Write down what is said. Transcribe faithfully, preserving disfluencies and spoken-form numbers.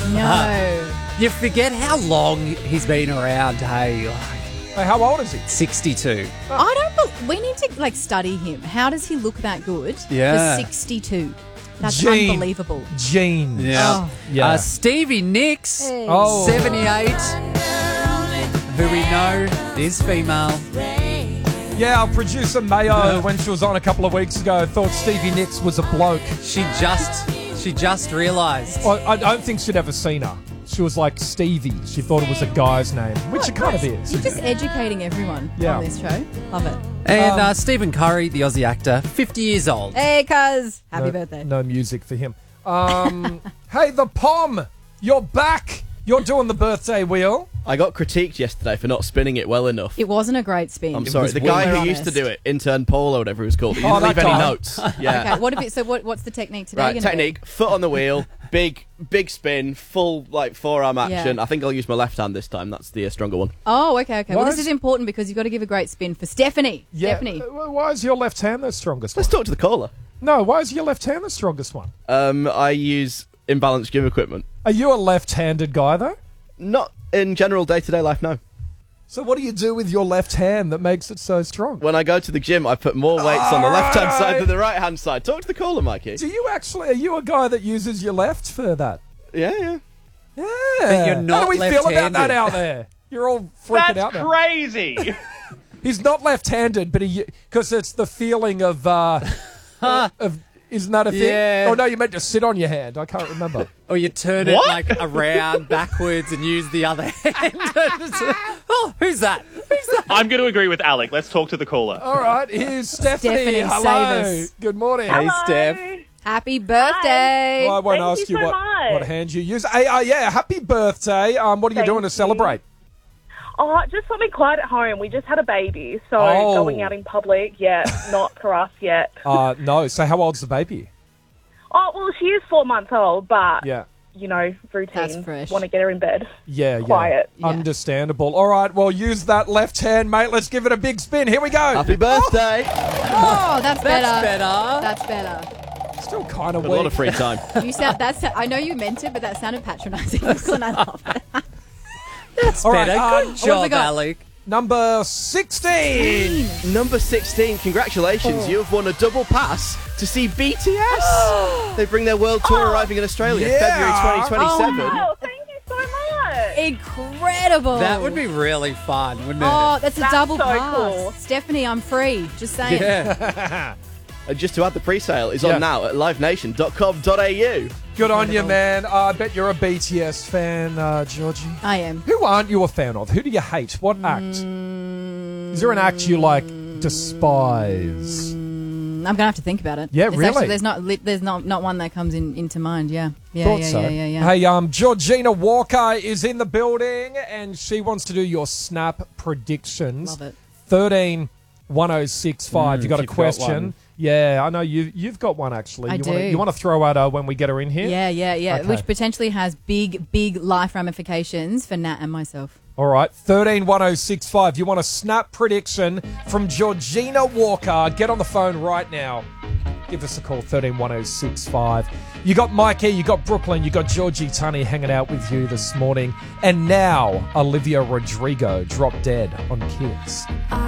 No. You forget how long he's been around, hey? Like Hey, how old is he? sixty-two. I don't. Bel we need to like study him. How does he look that good Yeah. for sixty-two? That's Gene. unbelievable. Gene. Yeah. Oh. Yeah. Uh, Stevie Nicks, Hey. Oh. seventy-eight, who we know is female. Yeah, our producer Mayo, when she was on a couple of weeks ago, thought Stevie Nicks was a bloke. She just, she just realised. I, I don't think she'd ever seen her. She was like Stevie. She thought it was a guy's name, which it kind of is. You're just educating everyone Yeah. on this show. Love it. And Um, uh, Stephen Curry, the Aussie actor, fifty years old. Hey, cuz. Happy no, birthday. No music for him. Um, hey, the Pom, you're back. You're doing the birthday wheel. I got critiqued yesterday for not spinning it well enough. It wasn't a great spin. I'm sorry. was The weird. guy who We're used to honest. do it, intern Paul or whatever he was called, he Oh, didn't leave that any guy. notes. Yeah. Okay, what if it, so what, what's the technique today? Right, gonna be? technique, foot on the wheel, big big spin, full like forearm action. Yeah. I think I'll use my left hand this time. That's the uh, stronger one. Oh, okay, okay. Why Well, this is- is important because you've got to give a great spin for Stephanie. Yeah. Stephanie. Uh, Why is your left hand the strongest one? Let's talk to the caller. No, why is your left hand the strongest one? Um, I use imbalanced gym equipment. Are you a left-handed guy, though? Not in general day-to-day life, no. So what do you do with your left hand that makes it so strong? When I go to the gym, I put more weights on the left-hand Alright. side than the right-hand side. Talk to the caller, Mikey. Do you actually, are you a guy that uses your left for that? Yeah, yeah. Yeah. But you're not How do we feel about left-handed. that out there? You're all freaking out That's now. crazy. He's not left-handed, but he, because it's the feeling of, uh, of, isn't that a thing? Yeah. Oh no, you meant to sit on your hand. I can't remember. Or you turn What? it like around backwards and use the other hand. Oh, who's that? Who's that? I'm going to agree with Alec. Let's talk to the caller. All right, here's Stephanie. Stephanie, Hello. save us. Good morning. Hey, Steph. Happy birthday. Well, I won't Thank ask you you, so what, much. what hand you use. Hey, uh, yeah, happy birthday. Um, what are you Thank doing to you. celebrate? Oh, just something quiet at home. We just had a baby, so Oh. going out in public, yeah, not for us yet. Uh, no. So how old's the baby? Oh, well, she is four months old, but, Yeah. you know, That's routine. fresh. Want to get her in bed. Yeah, Quiet. yeah. Understandable. All right, well, use that left hand, mate. Let's give it a big spin. Here we go. Happy birthday. Oh, that's better. That's better. That's better. Still kind of Got a lot weak. of free time. You sound. That's. I know you meant it, but that sounded patronising. And I love it. That's All right, better. uh, Good what have we job, got? Alec. Number sixteen. Number sixteen, congratulations. You have won a double pass to see B T S. They bring their world tour arriving in Australia Yeah. February twenty twenty-seven. Oh, thank you so much. Incredible. That would be really fun, wouldn't it? Oh, that's a That's double so pass. cool. Stephanie, I'm free. Just saying. Yeah. And just to add, the pre-sale is Yeah. on now at live nation dot com dot a u. Good on you, man. Uh, I bet you're a B T S fan, uh, Georgie. I am. Who aren't you a fan of? Who do you hate? What act? Mm. Is there an act you like despise? I'm gonna have to think about it. Yeah, It's really? Actually, there's not. li- There's not. Not one that comes in into mind. Yeah. Yeah. Thought yeah, so. yeah. Yeah. Yeah. Hey, um, Georgina Walker is in the building, and she wants to do your snap predictions. Love it. Thirteen one oh six five. Mm, you got a you've got question? one. Yeah, I know you. You've got one actually. I you do. Wanna, you want to throw at her when we get her in here? Yeah. Yeah. Yeah. Okay. Which potentially has big, big life ramifications for Nat and myself. All right, thirteen one oh six five. You want a snap prediction from Georgina Walker? Get on the phone right now. Give us a call, thirteen one oh six five. You got Mikey, you got Brooklyn, you got Georgie Tunney hanging out with you this morning. And now, Olivia Rodrigo, Drop Dead on Kids.